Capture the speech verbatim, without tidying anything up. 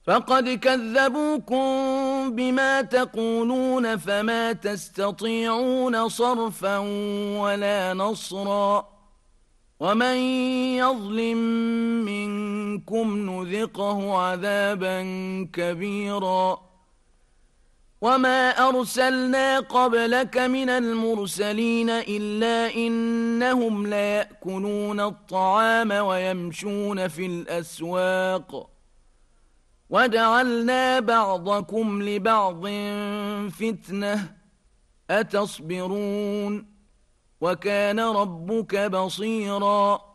فقد كذبوكم بما تقولون فما تستطيعون صرفا ولا نصرا ومن يظلم منكم نذقه عذابا كبيرا وما أرسلنا قبلك من المرسلين إلا إنهم ليأكلون الطعام ويمشون في الأسواق وجعلنا بعضكم لبعض فتنة أتصبرون وكان ربك بصيراً